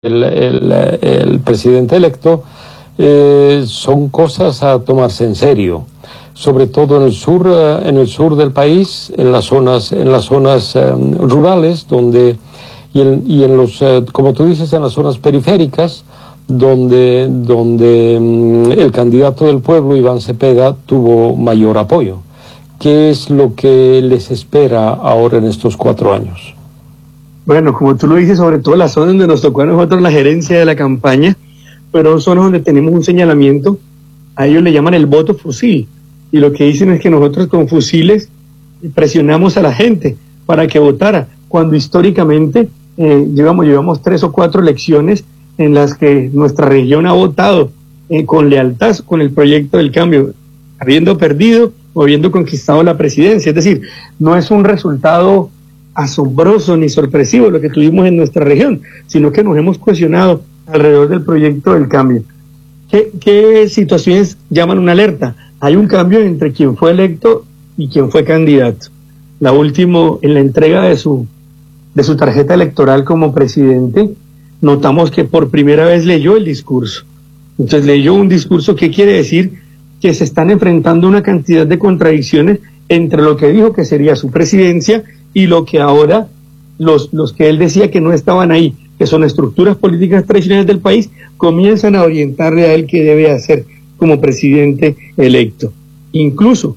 el presidente electo, son cosas a tomarse en serio, sobre todo en el sur del país, en las zonas rurales, donde y en los, como tú dices, en las zonas periféricas, donde el candidato del pueblo, Iván Cepeda, tuvo mayor apoyo. ¿Qué es lo que les espera ahora en estos 4 años? Bueno, como tú lo dices, sobre todo las zonas donde nos tocó a nosotros la gerencia de la campaña, pero son zonas donde tenemos un señalamiento, a ellos le llaman el voto fusil, y lo que dicen es que nosotros con fusiles presionamos a la gente para que votara, cuando históricamente llevamos 3 o 4 elecciones en las que nuestra región ha votado con lealtad con el proyecto del cambio, habiendo perdido o habiendo conquistado la presidencia. Es decir, no es un resultado asombroso ni sorpresivo lo que tuvimos en nuestra región, sino que nos hemos cohesionado alrededor del proyecto del cambio. ¿Qué situaciones llaman una alerta? Hay un cambio entre quien fue electo y quien fue candidato. La última, en la entrega de su tarjeta electoral como presidente, notamos que por primera vez leyó el discurso. Entonces leyó un discurso que quiere decir que se están enfrentando una cantidad de contradicciones entre lo que dijo que sería su presidencia y lo que ahora los que él decía que no estaban ahí, que son estructuras políticas tradicionales del país, comienzan a orientarle a él qué debe hacer como presidente electo. Incluso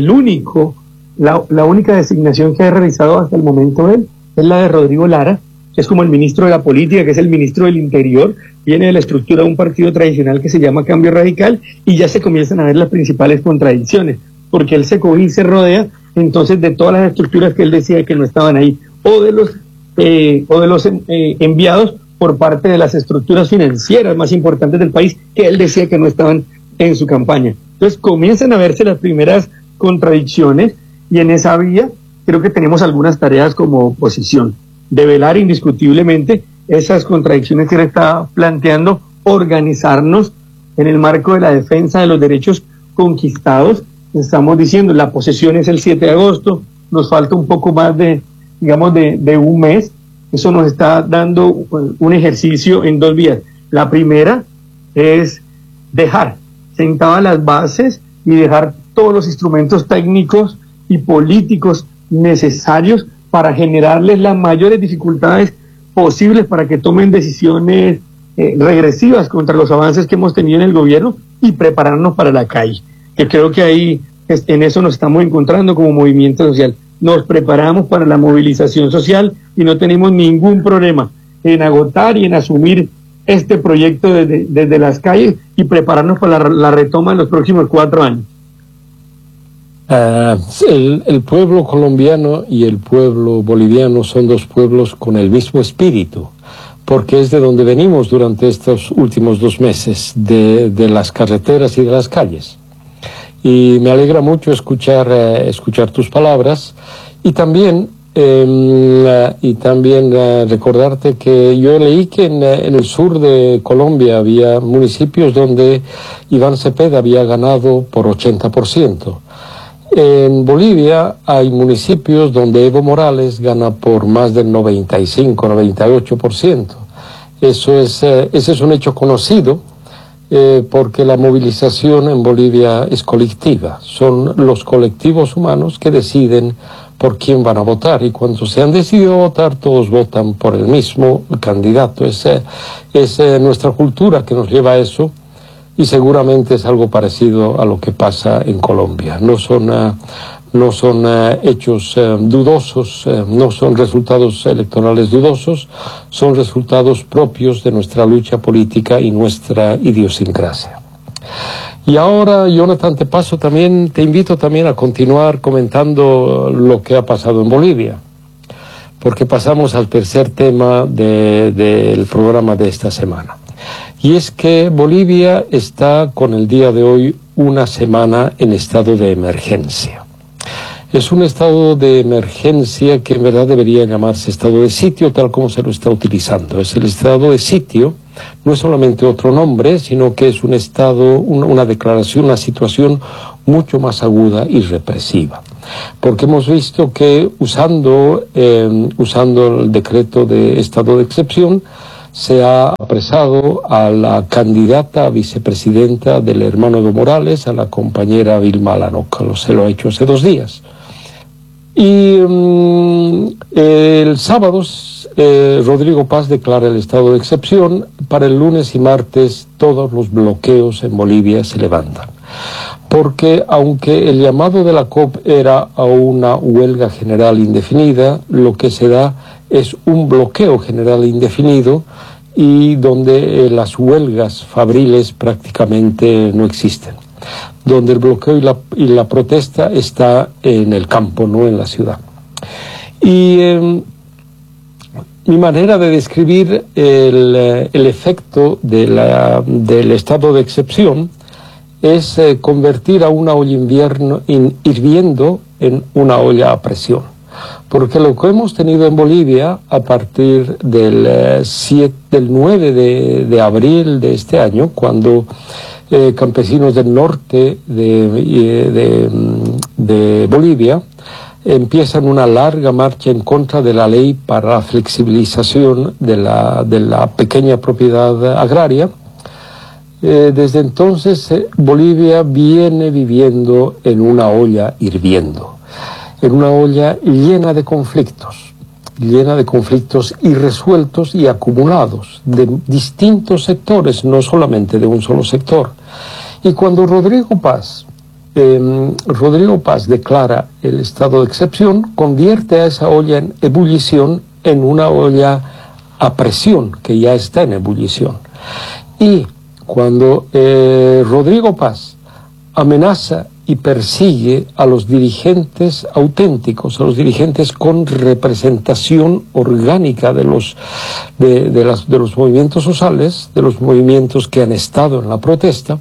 la única designación que ha realizado hasta el momento él es la de Rodrigo Lara, que es como el ministro de la política, que es el ministro del interior, viene de la estructura de un partido tradicional que se llama Cambio Radical, y ya se comienzan a ver las principales contradicciones, porque él se coge y se rodea entonces de todas las estructuras que él decía que no estaban ahí, o de los enviados por parte de las estructuras financieras más importantes del país que él decía que no estaban en su campaña. Entonces comienzan a verse las primeras contradicciones, y en esa vía creo que tenemos algunas tareas como oposición, develar indiscutiblemente esas contradicciones que él está planteando, organizarnos en el marco de la defensa de los derechos conquistados. Estamos diciendo, la posesión es el 7 de agosto, nos falta un poco más de un mes. Eso nos está dando un ejercicio en 2 vías. La primera es dejar sentadas las bases y dejar todos los instrumentos técnicos y políticos necesarios para generarles las mayores dificultades posibles para que tomen decisiones regresivas contra los avances que hemos tenido en el gobierno, y prepararnos para la calle, que creo que ahí en eso nos estamos encontrando como movimiento social. Nos preparamos para la movilización social y no tenemos ningún problema en agotar y en asumir este proyecto desde las calles y prepararnos para la retoma en los próximos 4 años. El pueblo colombiano y el pueblo boliviano son 2 pueblos con el mismo espíritu, porque es de donde venimos durante estos últimos 2 meses, de las carreteras y de las calles. Y me alegra mucho escuchar tus palabras, y también recordarte que yo leí que en el sur de Colombia había municipios donde Iván Cepeda había ganado por 80%. En Bolivia hay municipios donde Evo Morales gana por más del 95-98%. Ese es un hecho conocido, porque la movilización en Bolivia es colectiva. Son los colectivos humanos que deciden por quién van a votar, y cuando se han decidido votar, todos votan por el mismo candidato. Es nuestra cultura que nos lleva a eso, y seguramente es algo parecido a lo que pasa en Colombia. No son hechos dudosos, no son resultados electorales dudosos, son resultados propios de nuestra lucha política y nuestra idiosincrasia. Y ahora, Jonathan, te invito también a continuar comentando lo que ha pasado en Bolivia, porque pasamos al tercer tema del programa de esta semana. Y es que Bolivia está con el día de hoy una semana en estado de emergencia. Es un estado de emergencia que en verdad debería llamarse estado de sitio, tal como se lo está utilizando. Es el estado de sitio, no es solamente otro nombre, sino que es un estado, una declaración, una situación mucho más aguda y represiva. Porque hemos visto que usando el decreto de estado de excepción, se ha apresado a la candidata a vicepresidenta del hermano Evo Morales, a la compañera Vilma Lanoca. Se lo ha hecho hace 2 días. Y el sábado Rodrigo Paz declara el estado de excepción. Para el lunes y martes todos los bloqueos en Bolivia se levantan. Porque aunque el llamado de la COP era a una huelga general indefinida, lo que se da es un bloqueo general indefinido y donde las huelgas fabriles prácticamente no existen. Donde el bloqueo y la protesta está en el campo, no en la ciudad. Y mi manera de describir el efecto del estado de excepción es convertir a una olla hirviendo en una olla a presión. Porque lo que hemos tenido en Bolivia a partir del 9 de abril de este año, cuando campesinos del norte de Bolivia empiezan una larga marcha en contra de la ley para la flexibilización de la pequeña propiedad agraria. Desde entonces Bolivia viene viviendo en una olla hirviendo, en una olla llena de conflictos irresueltos y acumulados de distintos sectores, no solamente de un solo sector. Y cuando Rodrigo Paz declara el estado de excepción, convierte a esa olla en ebullición en una olla a presión que ya está en ebullición. Y cuando Rodrigo Paz amenaza y persigue a los dirigentes auténticos, a los dirigentes con representación orgánica de los movimientos sociales, de los movimientos que han estado en la protesta,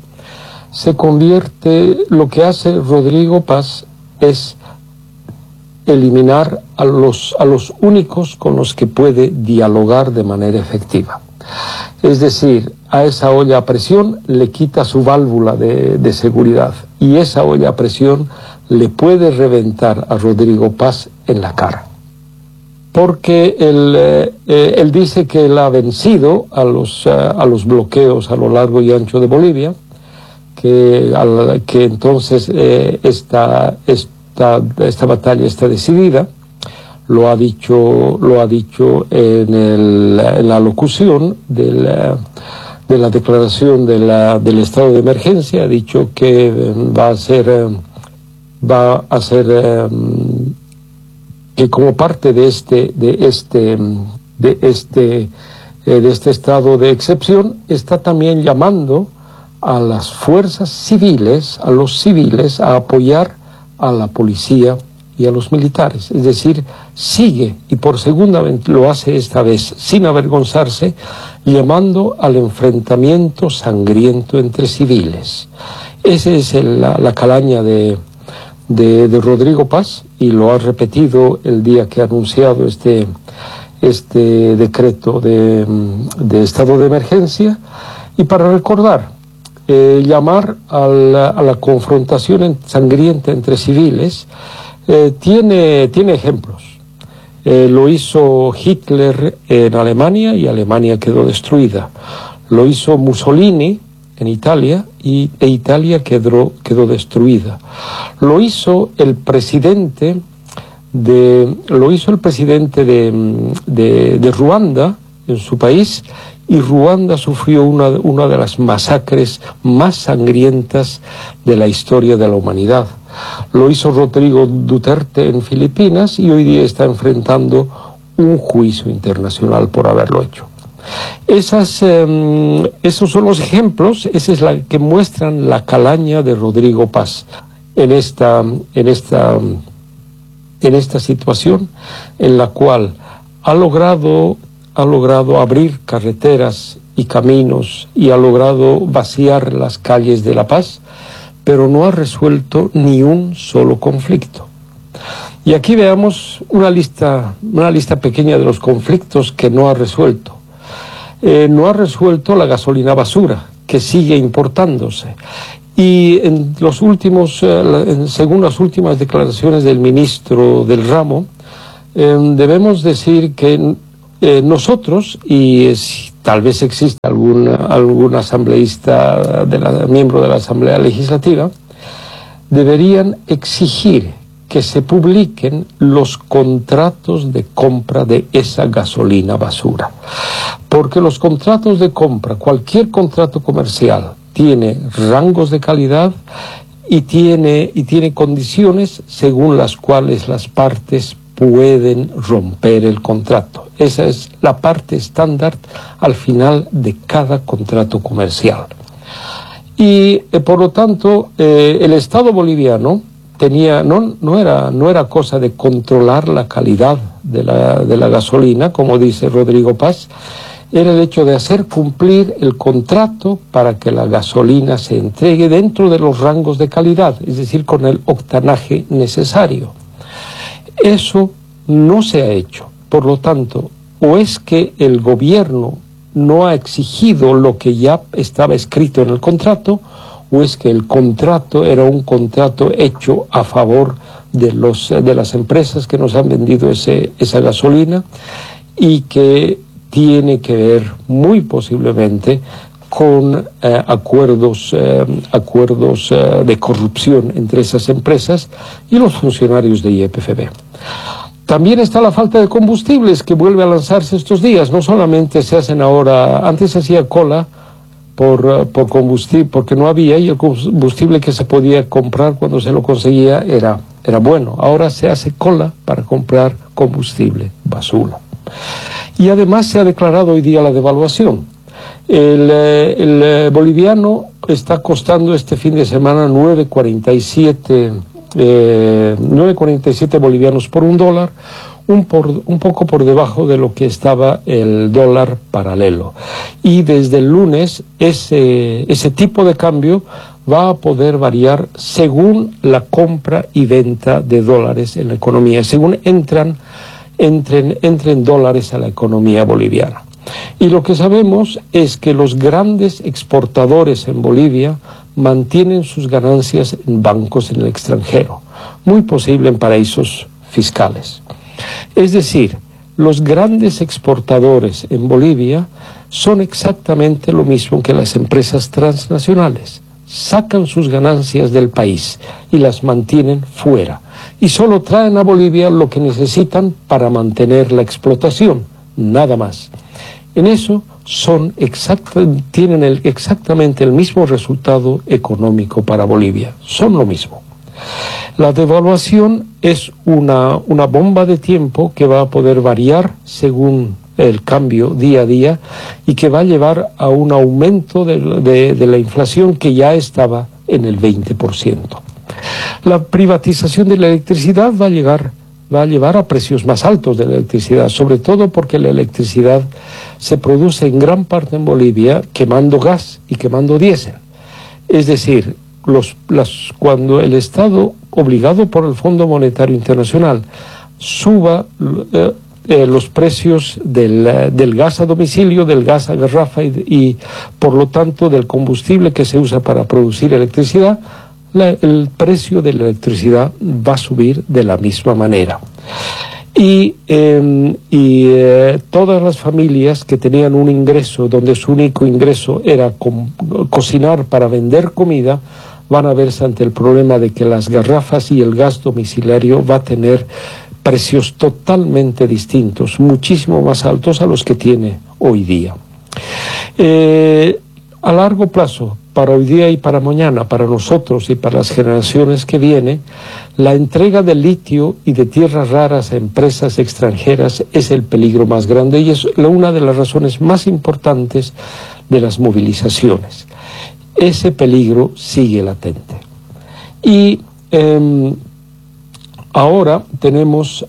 lo que hace Rodrigo Paz es eliminar a los únicos con los que puede dialogar de manera efectiva. Es decir, a esa olla a presión le quita su válvula de seguridad y esa olla a presión le puede reventar a Rodrigo Paz en la cara. Porque él dice que él ha vencido a los bloqueos a lo largo y ancho de Bolivia, que entonces esta batalla está decidida. Lo ha dicho en la locución de la declaración del estado de emergencia. Ha dicho que va a ser que como parte de este estado de excepción está también llamando a las fuerzas civiles, a los civiles, a apoyar a la policía y a los militares. Es decir, sigue, y por segunda vez lo hace esta vez, sin avergonzarse, llamando al enfrentamiento sangriento entre civiles. Esa es la calaña de Rodrigo Paz, y lo ha repetido el día que ha anunciado este decreto de estado de emergencia. Y para recordar, llamar a la confrontación sangrienta entre civiles, tiene ejemplos. Lo hizo Hitler en Alemania y Alemania quedó destruida. Lo hizo Mussolini en Italia e Italia quedó destruida. Lo hizo el presidente de Ruanda en su país, y Ruanda sufrió una de las masacres más sangrientas de la historia de la humanidad. Lo hizo Rodrigo Duterte en Filipinas y hoy día está enfrentando un juicio internacional por haberlo hecho. Esos son los ejemplos, esa es la que muestran la calaña de Rodrigo Paz en esta situación en la cual ha logrado abrir carreteras y caminos y ha logrado vaciar las calles de La Paz, pero no ha resuelto ni un solo conflicto. Y aquí veamos una lista pequeña de los conflictos que no ha resuelto. No ha resuelto la gasolina basura, que sigue importándose. Y según las últimas declaraciones del ministro del ramo, debemos decir que nosotros, y tal vez exista algún asambleísta, miembro de la Asamblea Legislativa, deberían exigir que se publiquen los contratos de compra de esa gasolina basura. Porque los contratos de compra, cualquier contrato comercial, tiene rangos de calidad y tiene condiciones según las cuales las partes pueden romper el contrato. Esa es la parte estándar al final de cada contrato comercial. Y por lo tanto, el Estado boliviano tenía, no era cosa de controlar la calidad de la gasolina, como dice Rodrigo Paz, era el hecho de hacer cumplir el contrato para que la gasolina se entregue dentro de los rangos de calidad, es decir, con el octanaje necesario. Eso no se ha hecho. Por lo tanto, o es que el gobierno no ha exigido lo que ya estaba escrito en el contrato, o es que el contrato era un contrato hecho a favor de las empresas que nos han vendido esa gasolina y que tiene que ver muy posiblemente con acuerdos de corrupción entre esas empresas y los funcionarios de YPFB. También está la falta de combustibles que vuelve a lanzarse estos días. No solamente se hacen ahora, antes se hacía cola por combustible, porque no había, y el combustible que se podía comprar cuando se lo conseguía era bueno. Ahora se hace cola para comprar combustible basura. Y además se ha declarado hoy día la devaluación. El boliviano está costando este fin de semana 9,47 bolivianos por $1, un poco por debajo de lo que estaba el dólar paralelo. Y desde el lunes ese tipo de cambio va a poder variar según la compra y venta de dólares en la economía, según entren dólares a la economía boliviana. Y lo que sabemos es que los grandes exportadores en Bolivia mantienen sus ganancias en bancos en el extranjero, muy posible en paraísos fiscales. Es decir, los grandes exportadores en Bolivia son exactamente lo mismo que las empresas transnacionales. Sacan sus ganancias del país y las mantienen fuera. Y solo traen a Bolivia lo que necesitan para mantener la explotación, nada más. En eso tienen exactamente el mismo resultado económico para Bolivia. Son lo mismo. La devaluación es una bomba de tiempo que va a poder variar según el cambio día a día y que va a llevar a un aumento de la inflación que ya estaba en el 20%. La privatización de la electricidad va a llevar a precios más altos de la electricidad, sobre todo porque la electricidad se produce en gran parte en Bolivia quemando gas y quemando diésel. Es decir, cuando el Estado, obligado por el Fondo Monetario Internacional, suba los precios del gas a domicilio, del gas a garrafa y por lo tanto del combustible que se usa para producir electricidad, el precio de la electricidad va a subir de la misma manera. Y todas las familias que tenían un ingreso donde su único ingreso era cocinar para vender comida, van a verse ante el problema de que las garrafas y el gas domiciliario va a tener precios totalmente distintos, muchísimo más altos a los que tiene hoy día. A largo plazo, para hoy día y para mañana, para nosotros y para las generaciones que vienen, la entrega de litio y de tierras raras a empresas extranjeras es el peligro más grande y es una de las razones más importantes de las movilizaciones. Ese peligro sigue latente. Y ahora tenemos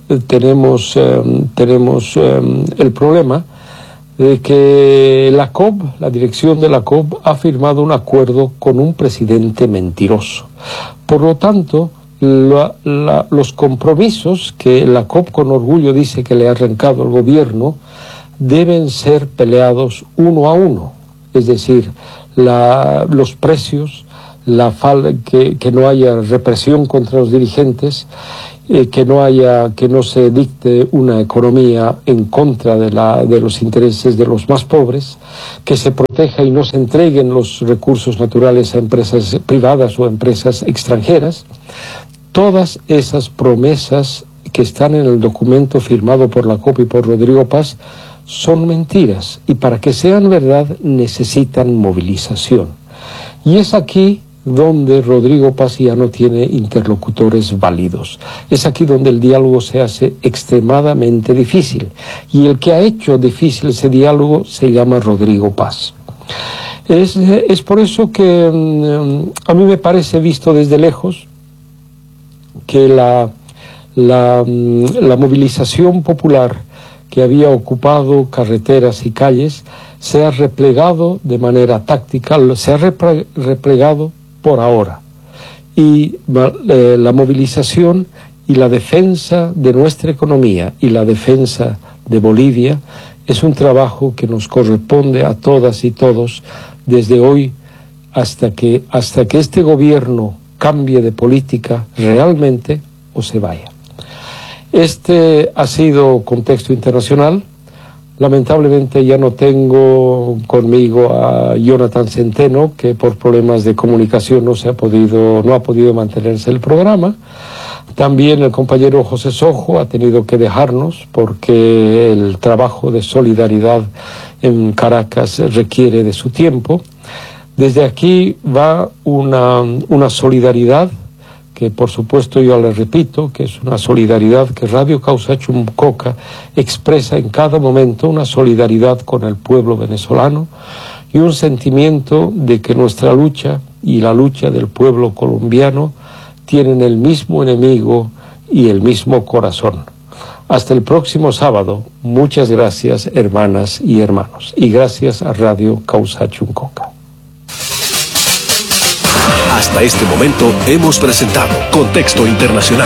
el problema de que la COP, la dirección de la COP, ha firmado un acuerdo con un presidente mentiroso. Por lo tanto, los compromisos que la COP con orgullo dice que le ha arrancado al gobierno deben ser peleados uno a uno. Es decir, los precios, que no haya represión contra los dirigentes que no se dicte una economía en contra de los intereses de los más pobres, que se proteja y no se entreguen los recursos naturales a empresas privadas o a empresas extranjeras. Todas esas promesas que están en el documento firmado por la COP y por Rodrigo Paz son mentiras, y para que sean verdad necesitan movilización. Y es aquí donde Rodrigo Paz ya no tiene interlocutores válidos. Es aquí donde el diálogo se hace extremadamente difícil, y el que ha hecho difícil ese diálogo se llama Rodrigo Paz. Es por eso que a mí me parece, visto desde lejos, que la movilización popular que había ocupado carreteras y calles se ha replegado de manera táctica, se ha replegado por ahora. Y la movilización y la defensa de nuestra economía y la defensa de Bolivia es un trabajo que nos corresponde a todas y todos desde hoy hasta que este gobierno cambie de política realmente o se vaya. Este ha sido Contexto Internacional. Lamentablemente ya no tengo conmigo a Jonathan Centeno, que por problemas de comunicación no ha podido mantenerse el programa. También el compañero José Sojo ha tenido que dejarnos porque el trabajo de solidaridad en Caracas requiere de su tiempo. Desde aquí va una solidaridad que, por supuesto, yo le repito, que es una solidaridad que Radio Causachuncoca expresa en cada momento, una solidaridad con el pueblo venezolano y un sentimiento de que nuestra lucha y la lucha del pueblo colombiano tienen el mismo enemigo y el mismo corazón. Hasta el próximo sábado. Muchas gracias, hermanas y hermanos, y gracias a Radio Causachuncoca. Hasta este momento hemos presentado Contexto Internacional.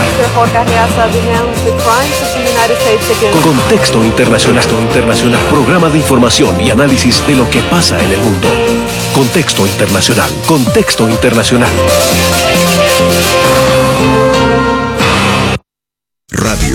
Contexto Internacional. Programa de información y análisis de lo que pasa en el mundo. Contexto Internacional. Contexto Internacional. Radio